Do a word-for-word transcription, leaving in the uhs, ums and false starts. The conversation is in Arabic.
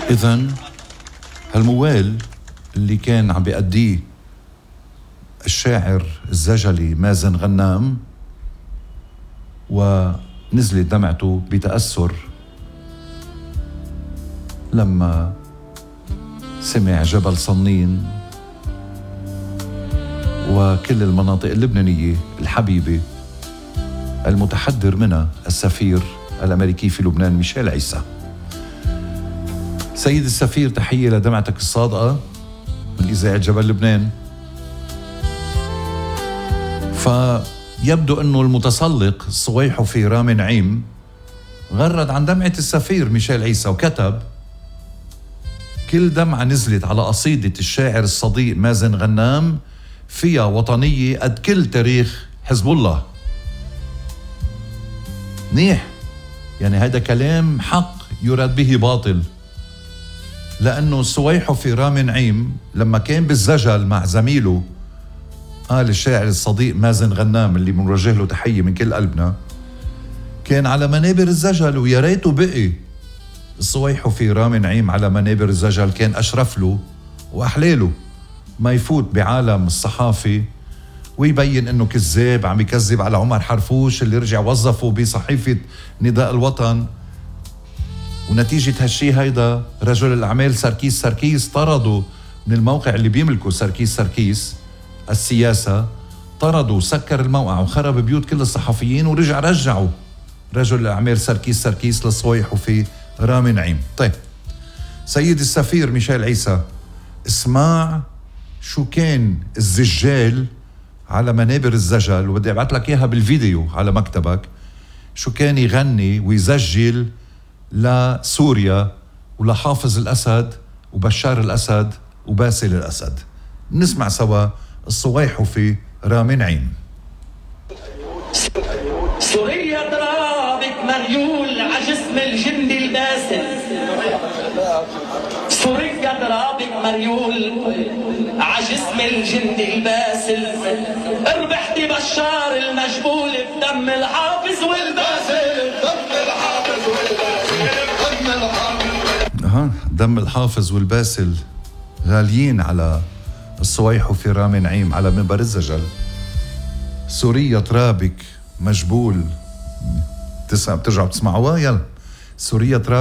إذن هالموال اللي كان عم بيأديه الشاعر الزجلي مازن غنام ونزلت دمعته بتأثر لما سمع جبل صنين وكل المناطق اللبنانية الحبيبة المتحدر منها السفير الأمريكي في لبنان ميشيل عيسى. سيد السفير، تحية لدمعتك الصادقة من إذاعة جبل لبنان. فيبدو أنه المتسلق الصويحفي رامي نعيم غرد عن دمعة السفير ميشيل عيسى وكتب: كل دمعة نزلت على قصيدة الشاعر الصديق مازن غنام فيها وطنية قد كل تاريخ حزب الله. منيح، يعني هذا كلام حق يراد به باطل، لأنه الصويحفي رامي نعيم لما كان بالزجل مع زميله قال الشاعر الصديق مازن غنام اللي بنوجه له تحية من كل قلبنا، كان على منابر الزجل، ويا ريته بقي الصويحفي رامي نعيم على منابر الزجل، كان أشرف له وأحلاله ما يفوت بعالم الصحافي ويبين انه كذاب عم يكذب على عمر حرفوش اللي رجع وظفه بصحيفة نداء الوطن. ونتيجة هالشي هيدا رجل الأعمال سركيس سركيس طردوا من الموقع اللي بيملكه سركيس سركيس السياسة، طردوا وسكر الموقع وخرب بيوت كل الصحفيين، ورجع رجعوا رجل الأعمال سركيس سركيس للصويحفي رامي نعيم. طيب سيد السفير ميشيل عيسى، اسمع شو كان الزجال على منابر الزجل، وبدي ابعت لك اياها بالفيديو على مكتبك، شو كان يغني ويسجل لسوريا ولحافظ الأسد وبشار الأسد وباسل الأسد. نسمع سوا الصويحفي رامي نعيم. سوريا ترابك مريول عجسم الجندي الباسل، سوريا ترابك مريول عجسم الجندي الباسل، ربحتي بشار المجبول بدم الحافظ والباسل، دم الحافظ والباسل، دم الحافظ. اها دم الحافظ والباسل غاليين على الصويحفي رامي نعيم على منبر الزجل. سوريا ترابك مجبول، بترجعوا بتسمعوها؟ يلا. سوريا ترابك